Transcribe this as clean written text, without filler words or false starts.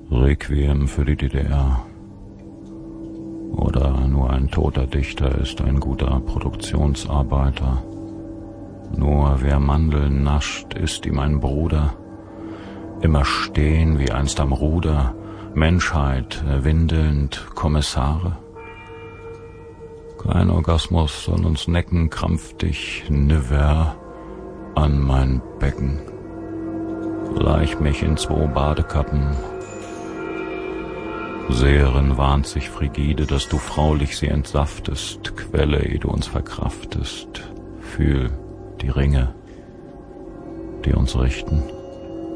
Requiem für die DDR. Oder nur ein toter Dichter ist ein guter Produktionsarbeiter. Nur wer Mandeln nascht, ist ihm ein Bruder. Immer stehen wie einst am Ruder, Menschheit windelnd Kommissare. Kein Orgasmus soll uns necken, krampf dich never an mein Becken. Leich mich in 2 Badekappen. Seherin warnt sich frigide, dass du fraulich sie entsaftest, Quelle, ehe du uns verkraftest. Fühl die Ringe, die uns richten.